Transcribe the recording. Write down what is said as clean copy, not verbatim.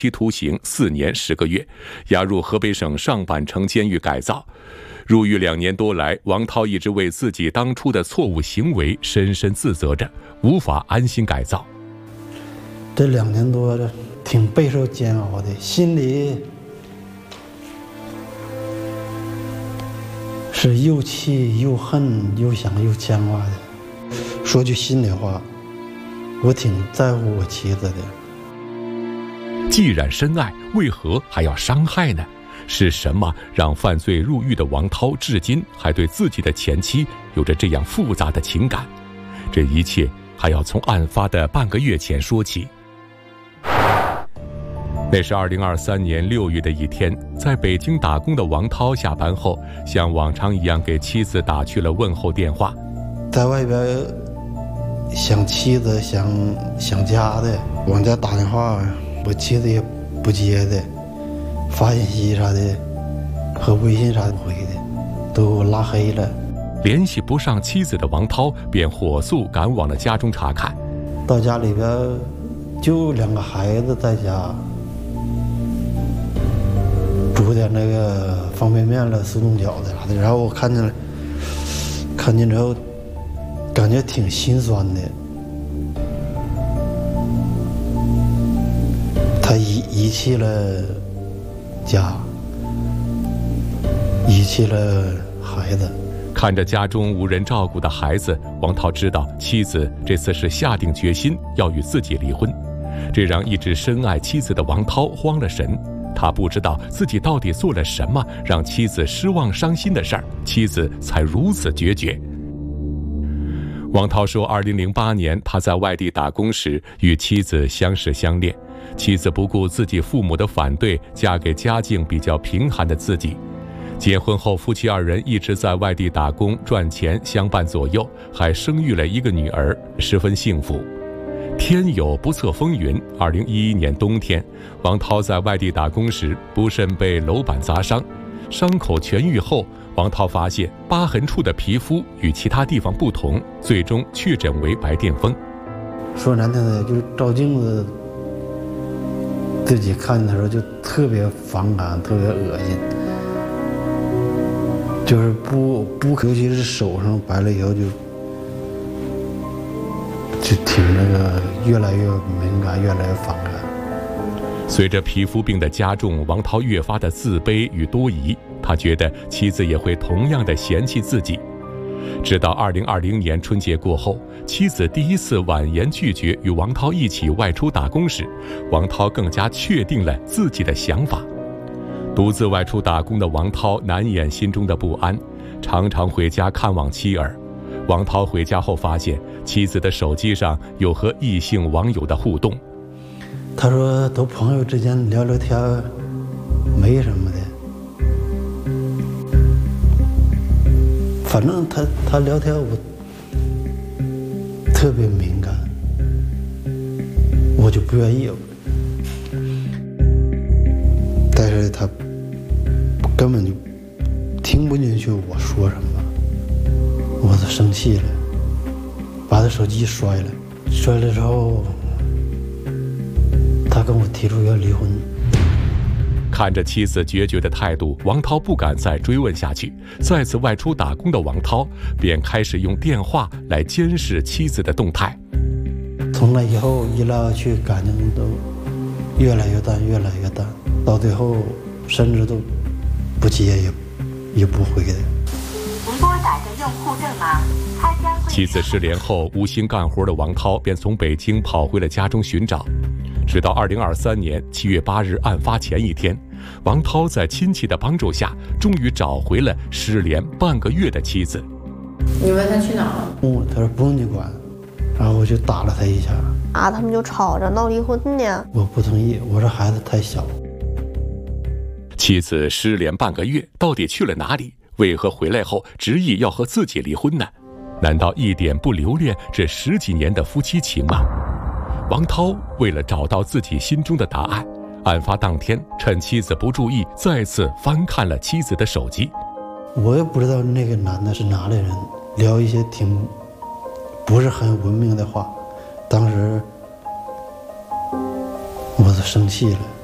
期徒刑4年10个月，押入河北省上板城监狱改造。入狱2年多来，王涛一直为自己当初的错误行为深深自责着，无法安心改造。 这2年多挺备受煎熬的，心里是又气又恨又想又牵挂的。说句心里话，我挺在乎我妻子的。 既然深爱，为何还要伤害呢？是什么让犯罪入狱的王涛至今还对自己的前妻有着这样复杂的情感？这一切还要从案发的半个月前说起。那是2023年6月的一天，在北京打工的王涛下班后，像往常一样给妻子打去了问候电话。 在外边想妻子想家的，往家打电话，我妻子也不接的，发信息啥的和微信啥的不回的，都拉黑了。 联系不上妻子的王涛便火速赶往了家中查看。 到家里边就2个孩子在家，煮点那个方便面了、速冻饺子啥的，然后我看见之后感觉挺心酸的。他遗弃了家，遗弃了孩子。 看着家中无人照顾的孩子，王涛知道妻子这次是下定决心要与自己离婚，这让一直深爱妻子的王涛慌了神。他不知道自己到底做了什么让妻子失望伤心的事儿，妻子才如此决绝。王涛说，2008年他在外地打工时与妻子相识相恋，妻子不顾自己父母的反对，嫁给家境比较贫寒的自己。结婚后，夫妻2人一直在外地打工赚钱，相伴左右，还生育了1个女儿，十分幸福。天有不测风云，2011年冬天，王涛在外地打工时不慎被楼板砸伤，伤口痊愈后，王涛发现疤痕处的皮肤与其他地方不同，最终确诊为白癜风。 说难听的，就是照镜子自己看的时候就特别反感，特别恶心，就是不，尤其是手上白了以后就挺那个越来越敏感，越来越反感。 随着皮肤病的加重，王涛越发的自卑与多疑，他觉得妻子也会同样的嫌弃自己。直到2020年春节过后，妻子第一次婉言拒绝与王涛一起外出打工时，王涛更加确定了自己的想法。独自外出打工的王涛难掩心中的不安，常常回家看望妻儿。王涛回家后发现妻子的手机上有和异性网友的互动。 他说都朋友之间聊聊天没什么的，反正他聊天我特别敏感，我就不愿意。但是他根本就听不进去我说什么，我都生气了，把他手机摔了之后，他跟我提出要离婚。 看着妻子决绝的态度，王涛不敢再追问下去。再次外出打工的王涛便开始用电话来监视妻子的动态。 从那以后一来二去，感情都越来越淡，越来越淡，到最后甚至都不接也不回的。 您拨打的用户正码，他将会。 妻子失联后，无心干活的王涛便从北京跑回了家中寻找。直到2023年7月8日案发前一天，王涛在亲戚的帮助下，终于找回了失联半个月的妻子。 你问他去哪儿了？ 他说不用你管，然后我就打了他一下。 他们就吵着闹离婚呢。 我不同意，我说孩子太小。 妻子失联半个月，到底去了哪里？为何回来后执意要和自己离婚呢？难道一点不留恋这10几年的夫妻情吗？王涛为了找到自己心中的答案，案发当天趁妻子不注意，再次翻看了妻子的手机。 我也不知道那个男的是哪里人，聊一些不是很文明的话，当时我都生气了。